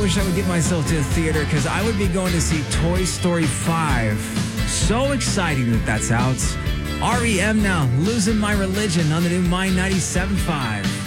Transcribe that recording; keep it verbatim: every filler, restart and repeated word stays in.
wish I would get myself to the theater because I would be going to see Toy Story five. So exciting that that's out. R E M now, Losing My Religion on the new Mind ninety-seven point five.